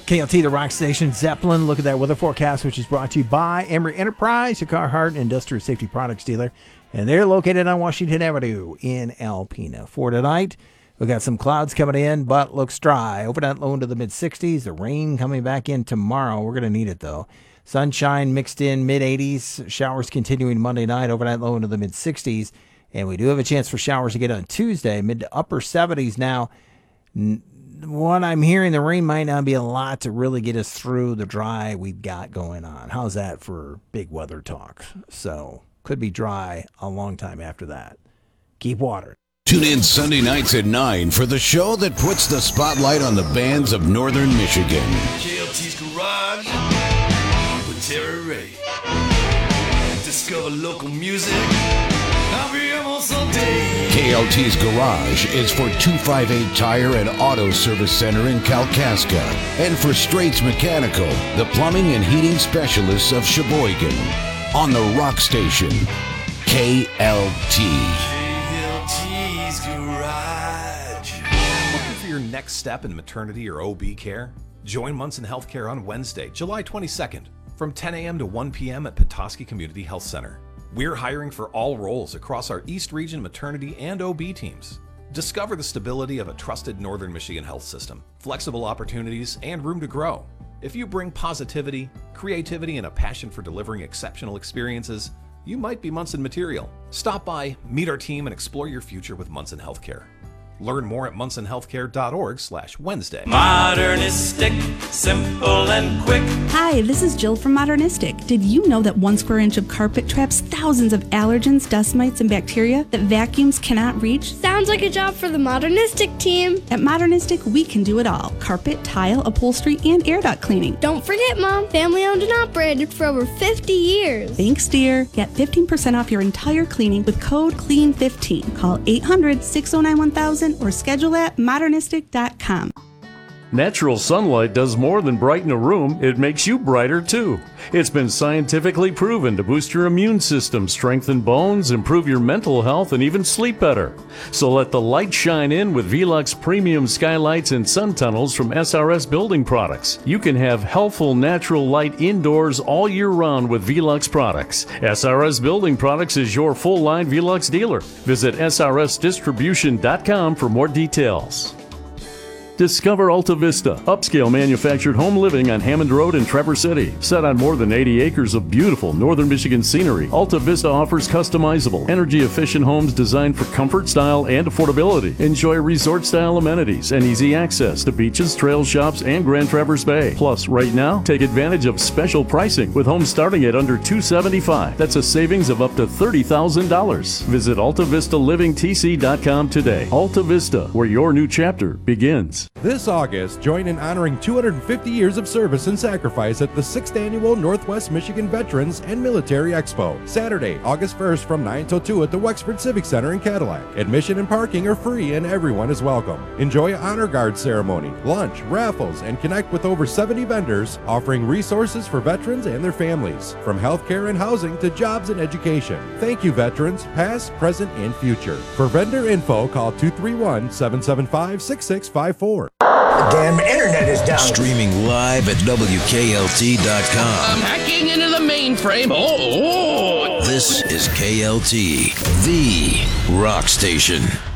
KLT, the rock station, Zeppelin. Look at that weather forecast, which is brought to you by Emery Enterprise, your Carhartt Industrial Safety Products dealer. And they're located on Washington Avenue in Alpena. For tonight, we got some clouds coming in, but looks dry. Overnight low into the mid-60s. The rain coming back in tomorrow. We're going to need it, though. Sunshine mixed in mid-80s. Showers continuing Monday night. Overnight low into the mid-60s. And we do have a chance for showers again on Tuesday. Mid to upper 70s now. What I'm hearing, the rain might not be a lot to really get us through the dry we've got going on. How's that for big weather talk? So, could be dry a long time after that. Keep watering. Tune in Sunday nights at 9 for the show that puts the spotlight on the bands of Northern Michigan. KLT's Garage with Terry Ray. Discover local music. I'll be almost all day. KLT's Garage is for 258 Tire and Auto Service Center in Kalkaska. And for Straits Mechanical, the plumbing and heating specialists of Sheboygan. On the rock station, KLT. KLT's Garage. Looking for your next step in maternity or OB care? Join Munson Healthcare on Wednesday, July 22nd, from 10 a.m. to 1 p.m. at Petoskey Community Health Center. We're hiring for all roles across our East Region maternity and OB teams. Discover the stability of a trusted Northern Michigan health system, flexible opportunities, and room to grow. If you bring positivity, creativity, and a passion for delivering exceptional experiences, you might be Munson material. Stop by, meet our team, and explore your future with Munson Healthcare. Learn more at munsonhealthcare.org/Wednesday. Modernistic, simple and quick. Hi, this is Jill from Modernistic. Did you know that 1 square inch of carpet traps thousands of allergens, dust mites, and bacteria that vacuums cannot reach? Sounds like a job for the Modernistic team. At Modernistic, we can do it all. Carpet, tile, upholstery, and air duct cleaning. Don't forget, Mom, family owned and operated for over 50 years. Thanks, dear. Get 15% off your entire cleaning with code CLEAN15. Call 800-609-1000 or schedule at modernistic.com. Natural sunlight does more than brighten a room, it makes you brighter too. It's been scientifically proven to boost your immune system, strengthen bones, improve your mental health, and even sleep better. So let the light shine in with Velux Premium Skylights and Sun Tunnels from SRS Building Products. You can have healthful natural light indoors all year round with Velux products. SRS Building Products is your full-line Velux dealer. Visit srsdistribution.com for more details. Discover Alta Vista, upscale manufactured home living on Hammond Road in Traverse City. Set on more than 80 acres of beautiful northern Michigan scenery, Alta Vista offers customizable, energy-efficient homes designed for comfort, style, and affordability. Enjoy resort-style amenities and easy access to beaches, trail shops, and Grand Traverse Bay. Plus, right now, take advantage of special pricing with homes starting at under $275. That's a savings of up to $30,000. Visit AltaVistaLivingTC.com today. Alta Vista, where your new chapter begins. This August, join in honoring 250 years of service and sacrifice at the 6th Annual Northwest Michigan Veterans and Military Expo. Saturday, August 1st from 9 till 2 at the Wexford Civic Center in Cadillac. Admission and parking are free and everyone is welcome. Enjoy an honor guard ceremony, lunch, raffles, and connect with over 70 vendors offering resources for veterans and their families, from healthcare and housing to jobs and education. Thank you, veterans, past, present, and future. For vendor info, call 231-775-6654. The damn internet is down. Streaming live at WKLT.com. I'm hacking into the mainframe. Oh. This is KLT, the rock station.